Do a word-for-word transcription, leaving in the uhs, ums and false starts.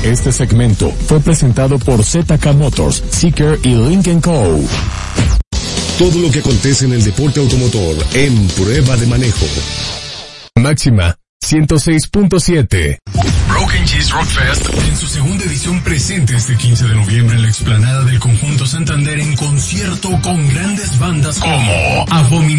Este segmento fue presentado por Z K Motors, Seeker y Lincoln Co. Todo lo que acontece en el deporte automotor en Prueba de Manejo. Máxima ciento seis punto siete. Broken Cheese Rock Fest en su segunda edición presente este quince de noviembre en la explanada del Conjunto Santander en concierto con grandes bandas como Abominación.